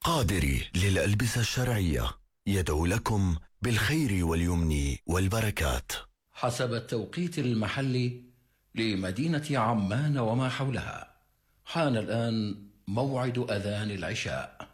القادري للألبسة الشرعية يدعو لكم بالخير واليمن والبركات. حسب التوقيت المحلي لمدينة عمان وما حولها، حان الآن موعد أذان العشاء.